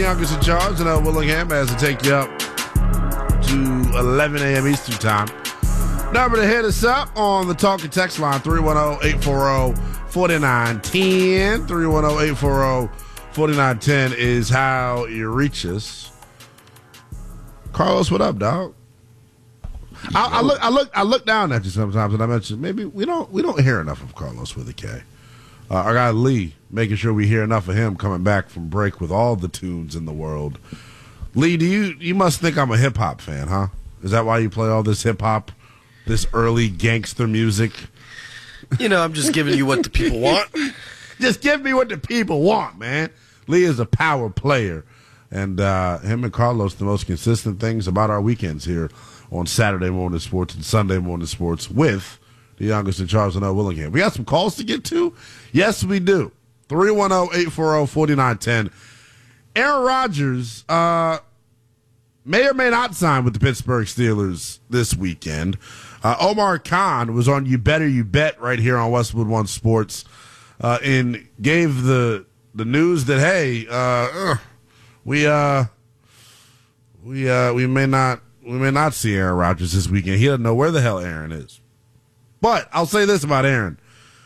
Youngest in Charge, and Willingham as to take you up to 11 a.m. Eastern Time. Number to hit us up on the talk and text line, 310-840-4910. 310-840-4910 is how you reach us. Carlos, what up, dog? I look down at you sometimes, and I mention maybe we don't hear enough of Carlos with a K. Our guy Lee, making sure we hear enough of him coming back from break with all the tunes in the world. Lee, you must think I'm a hip hop fan, huh? Is that why you play all this hip hop, this early gangster music? I'm just giving you what the people want. Just give me what the people want, man. Lee is a power player, and him and Carlos, the most consistent things about our weekends here on Saturday Morning Sports and Sunday Morning Sports with the Youngest in Charge, and Willingham. We got some calls to get to? Yes, we do. 310-840-4910. Aaron Rodgers may or may not sign with the Pittsburgh Steelers this weekend. Omar Khan was on You Better You Bet right here on Westwood One Sports and gave the news that, hey, we may not see Aaron Rodgers this weekend. He doesn't know where the hell Aaron is. But I'll say this about Aaron.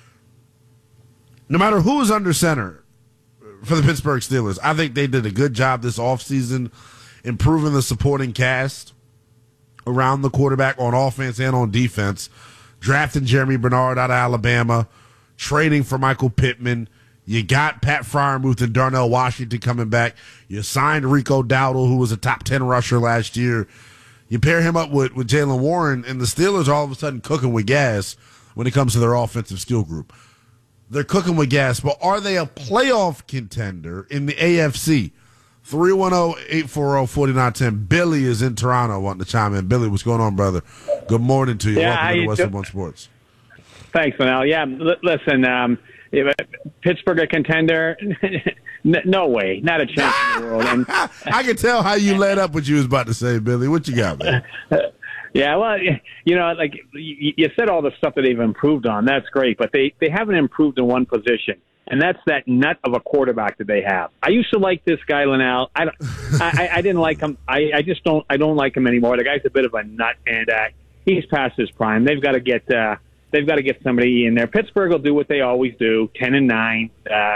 No matter who is under center for the Pittsburgh Steelers, I think they did a good job this offseason improving the supporting cast around the quarterback on offense and on defense, drafting Jeremy Bernard out of Alabama, trading for Michael Pittman. You got Pat Freiermuth and Darnell Washington coming back. You signed Rico Dowdle, who was a top 10 rusher last year. You pair him up with Jaylen Warren, and the Steelers are all of a sudden cooking with gas when it comes to their offensive skill group. They're cooking with gas, but are they a playoff contender in the AFC? 310-840-4910. Billy is in Toronto wanting to chime in. Billy, what's going on, brother? Good morning to you. Welcome to Westwood One Sports. Thanks, Manal. Yeah, listen, Pittsburgh a contender? No way. Not a chance in the world. And I can tell how you led up what you was about to say, Billy. What you got, man? Yeah, well, like you said all the stuff that they've improved on. That's great, but they haven't improved in one position, and that's that nut of a quarterback that they have. I used to like this guy, Linnell. I didn't like him. I don't like him anymore. The guy's a bit of a nut, and he's past his prime. They've got to get somebody in there. Pittsburgh will do what they always do: 10-9.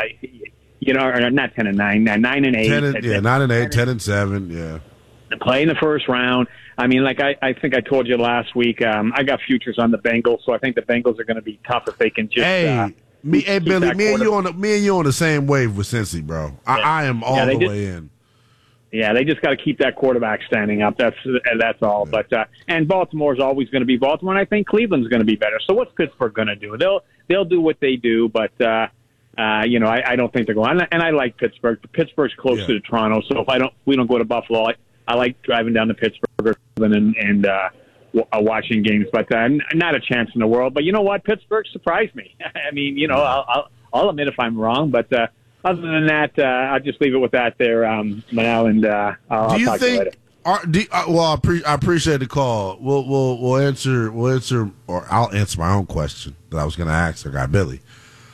Or not 10-9, 9-8. 9-8, 10-7. Yeah. Play in the first round. I mean, like I think I told you last week, I got futures on the Bengals, so I think the Bengals are going to be tough if they can just. Billy, me and you on the same wave with Cincy, bro. I am all the way in. Yeah, they just got to keep that quarterback standing up. That's all. Yeah. But and Baltimore's always going to be Baltimore, and I think Cleveland's going to be better. So what's Pittsburgh going to do? They'll do what they do, but I don't think they're going. And I like Pittsburgh. Pittsburgh's close to Toronto, so if we don't go to Buffalo, I like driving down to Pittsburgh and watching games, but not a chance in the world. But you know what? Pittsburgh surprised me. I mean, I'll admit if I'm wrong, but other than that, I'll just leave it with that there, Manal, and I'll talk to you later. I appreciate the call. We'll answer, or I'll answer my own question that I was going to ask our guy Billy.